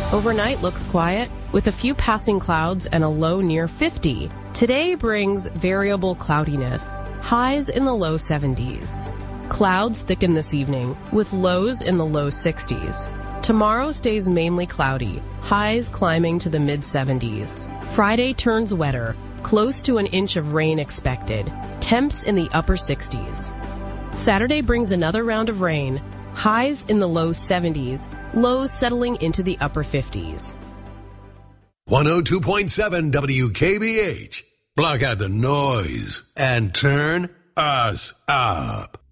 Overnight looks quiet, with a few passing clouds and a low near 50. Today brings variable cloudiness, highs in the low 70s. Clouds thicken this evening, with lows in the low 60s. Tomorrow stays mainly cloudy, highs climbing to the mid-70s. Friday turns wetter, close to an inch of rain expected, temps in the upper 60s. Saturday brings another round of rain, highs in the low 70s, lows settling into the upper 50s. 102.7 WKBH. Block out the noise and turn us up.